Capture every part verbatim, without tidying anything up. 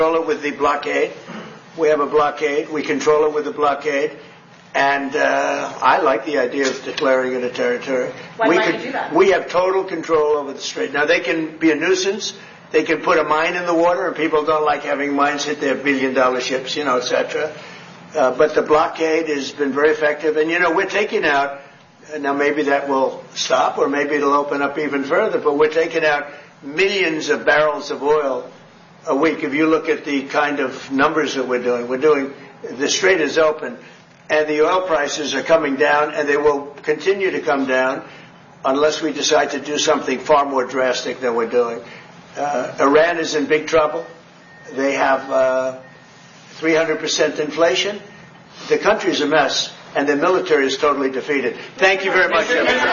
control it with the blockade. We have a blockade. We control it with the blockade. And uh, I like the idea of declaring it a territory. Why we might could, you do that? We have total control over the strait. Now, they can be a nuisance. They can put a mine in the water, and people don't like having mines hit their billion-dollar ships, you know, et cetera. Uh, but the blockade has been very effective. And, you know, we're taking out, now maybe that will stop, or maybe it'll open up even further, but we're taking out millions of barrels of oil a week. If you look at the kind of numbers that we're doing, we're doing, the strait is open. And the oil prices are coming down, and they will continue to come down unless we decide to do something far more drastic than we're doing. Uh, Iran is in big trouble. They have uh, three hundred percent inflation. The country's a mess, and the military is totally defeated. Thank you very much. Thank you.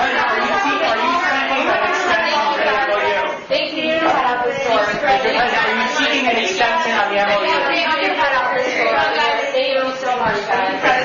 Are you seeking an extension on the M O U? Thank you so much, guys.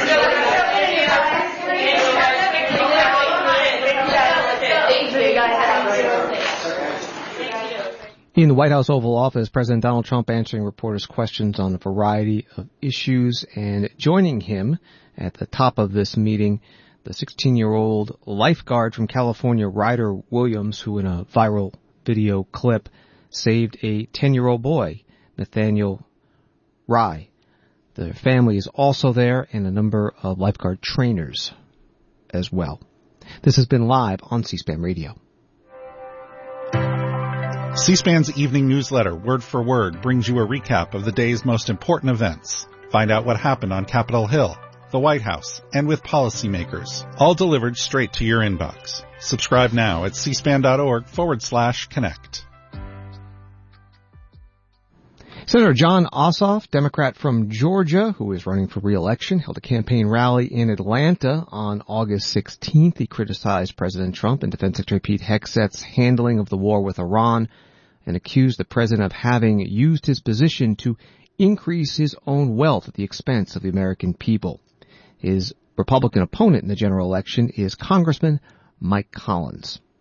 In the White House Oval Office, President Donald Trump answering reporters' questions on a variety of issues, and joining him at the top of this meeting, the sixteen-year-old lifeguard from California, Ryder Williams, who in a viral video clip saved a ten-year-old boy, Nathaniel Rye. The family is also there, and a number of lifeguard trainers as well. This has been live on C-SPAN Radio. C-SPAN's evening newsletter, Word for Word, brings you a recap of the day's most important events. Find out what happened on Capitol Hill, the White House, and with policymakers, all delivered straight to your inbox. Subscribe now at cspan.org forward slash connect. Senator Jon Ossoff, Democrat from Georgia, who is running for re-election, held a campaign rally in Atlanta on August sixteenth. He criticized President Trump and Defense Secretary Pete Hegseth's handling of the war with Iran and accused the president of having used his position to increase his own wealth at the expense of the American people. His Republican opponent in the general election is Congressman Mike Collins.